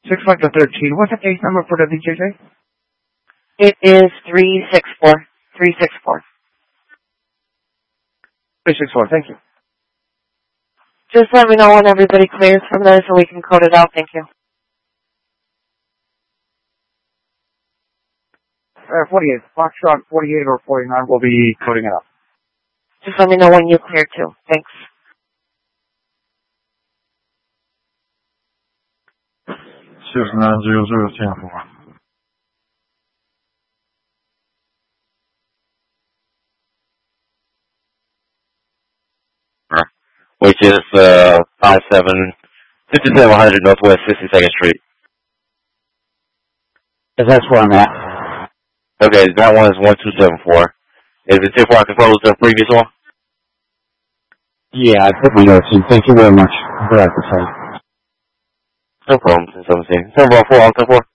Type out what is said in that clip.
6-5-13. What's the case number for the DJJ? It is 364. 364. 364, thank you. Just let me know when everybody clears from there so we can code it out. Thank you. 48. Foxtrot 48 or 49 will be coding it up. Just let me know when you clear too. Thanks. 6900 Tampa. Which is 5700 Northwest 62nd Street. That's where I'm at. Okay, that one is 1274. Is it too far controls the previous one? Yeah, I put my notes in. Thank you very much. I'm glad to say. No problem. 17. 7 4 on 10 4.